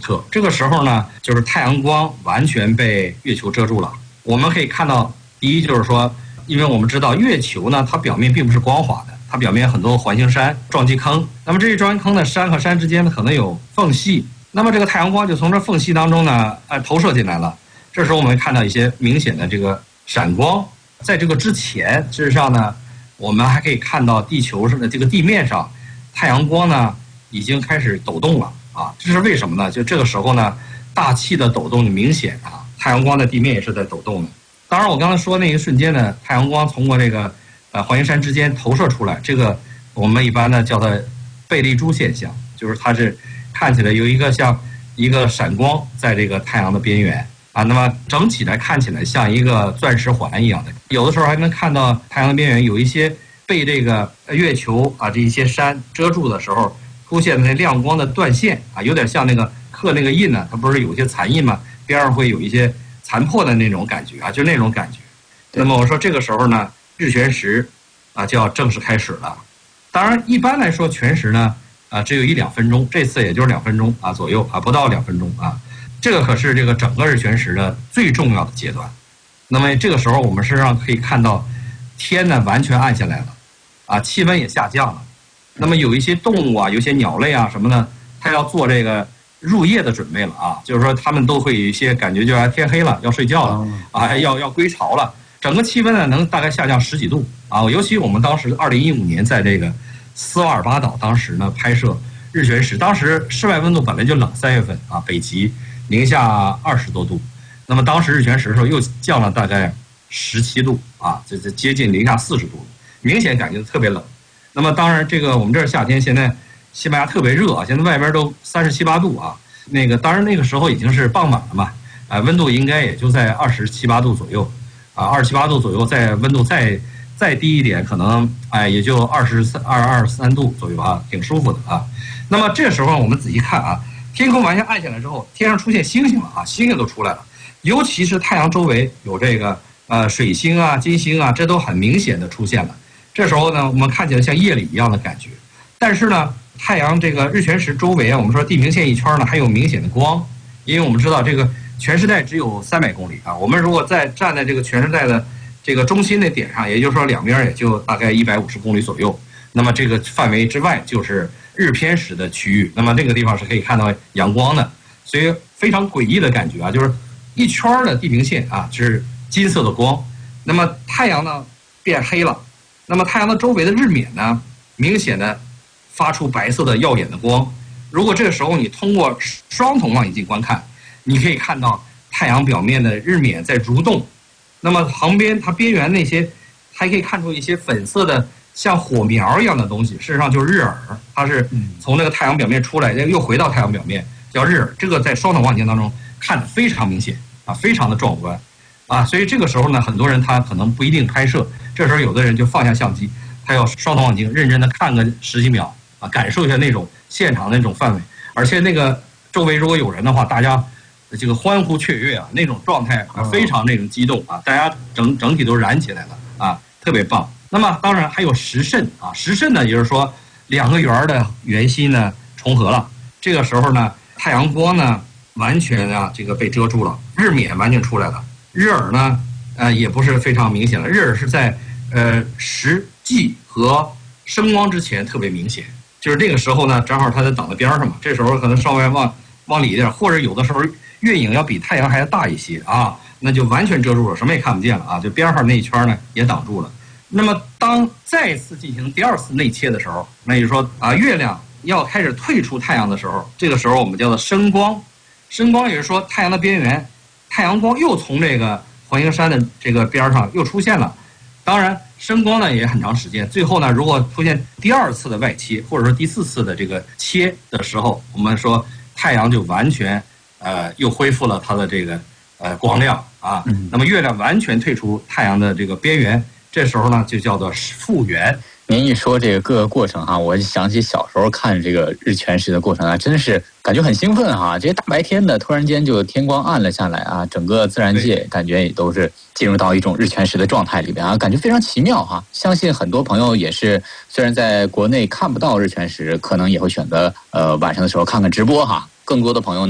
刻。这个时候呢，就是太阳光完全被月球遮住了。我们可以看到，第一就是说，因为我们知道月球呢，它表面并不是光滑的，它表面很多环形山、撞击坑。那么这些撞击坑的山和山之间呢，可能有缝隙。那么这个太阳光就从这缝隙当中呢，投射进来了。这时候我们会看到一些明显的这个闪光。在这个之前，事实上呢，我们还可以看到地球上的这个地面上，太阳光呢已经开始抖动了啊。这是为什么呢？就这个时候呢，大气的抖动明显啊，太阳光的地面也是在抖动的。当然，我刚才说那一瞬间呢，太阳光通过这个环形山之间投射出来，这个我们一般呢叫它贝利珠现象，就是它是看起来有一个像一个闪光在这个太阳的边缘啊，那么整体来看起来像一个钻石环一样的。有的时候还能看到太阳的边缘有一些被这个月球啊这一些山遮住的时候出现的那亮光的断线啊，有点像那个刻那个印呢，它不是有些残印吗？边上会有一些残破的那种感觉啊，就那种感觉。那么我说这个时候呢，日全食啊就要正式开始了。当然，一般来说全食呢只有1-2分钟，这次也就是2分钟啊左右啊，不到2分钟啊。这个可是这个整个日全食的最重要的阶段。那么这个时候我们实际上可以看到天呢完全暗下来了啊，气温也下降了。那么有一些动物啊，有些鸟类啊什么的，它要做这个入夜的准备了啊，就是说它们都会有一些感觉，就要天黑了，要睡觉了啊，要归巢了。整个气温呢能大概下降10几度啊，尤其我们当时2015年在这个斯瓦尔巴岛，当时呢拍摄日全食，当时室外温度本来就冷，3月份啊，北极零下20多度，那么当时日全食的时候又降了大概17度啊，这接近零下40度，明显感觉特别冷。那么当然这个我们这儿夏天现在西班牙特别热啊，现在外边都37、8度啊，那个当然那个时候已经是傍晚了嘛，温度应该也就在27、8度左右啊，27、8度左右，在温度再低一点，可能也就23度左右啊，挺舒服的啊。那么这时候我们仔细看啊，天空完全暗下来之后，天上出现星星了啊，星星都出来了，尤其是太阳周围有这个水星啊、金星啊，这都很明显的出现了。这时候呢，我们看起来像夜里一样的感觉，但是呢，太阳这个日全食周围啊，我们说地平线一圈呢还有明显的光，因为我们知道这个全视带只有300公里啊，我们如果再站在这个全视带的这个中心的点上，也就是说两边也就大概150公里左右，那么这个范围之外就是日偏食的区域，那么这个地方是可以看到阳光的，所以非常诡异的感觉啊，就是一圈的地平线啊是金色的光，那么太阳呢变黑了，那么太阳的周围的日冕呢明显的发出白色的耀眼的光。如果这个时候你通过双筒望远镜观看，你可以看到太阳表面的日冕在蠕动，那么旁边它边缘那些还可以看出一些粉色的像火苗一样的东西，事实上就是日珥，它是从那个太阳表面出来又回到太阳表面，叫日珥。这个在双筒望远镜当中看得非常明显啊，非常的壮观啊。所以这个时候呢，很多人他可能不一定拍摄，这时候有的人就放下相机，他要双筒望远镜认真的看个10几秒啊，感受一下那种现场的那种氛围，而且那个周围如果有人的话，大家这个欢呼雀跃啊，那种状态非常那种激动啊，大家整体都燃起来了啊，特别棒。那么当然还有食肾啊，食肾呢，也就是说2个圆的圆心呢重合了，这个时候呢，太阳光呢完全啊这个被遮住了，日冕完全出来了，日珥呢也不是非常明显了，日珥是在食际和升光之前特别明显，就是这个时候呢，正好它在挡在边上嘛，这时候可能稍微往里一点，或者有的时候月影要比太阳还要大一些啊，那就完全遮住了，什么也看不见了啊，就边上那一圈呢也挡住了。那么当再次进行第2次内切的时候，那就是说啊，月亮要开始退出太阳的时候，这个时候我们叫做升光。升光也就是说太阳的边缘，太阳光又从这个环形山的这个边上又出现了。当然升光呢也很长时间，最后呢如果出现第2次的外切，或者说第4次的这个切的时候，我们说太阳就完全又恢复了它的这个光亮啊，那么月亮完全退出太阳的这个边缘，这时候呢就叫做复圆。 您一说这个各个过程哈，我就想起小时候看这个日全食的过程啊，真是感觉很兴奋哈。这些大白天的，突然间就天光暗了下来啊，整个自然界感觉也都是进入到一种日全食的状态里边啊，感觉非常奇妙哈。相信很多朋友也是，虽然在国内看不到日全食，可能也会选择晚上的时候看看直播哈。更多的朋友呢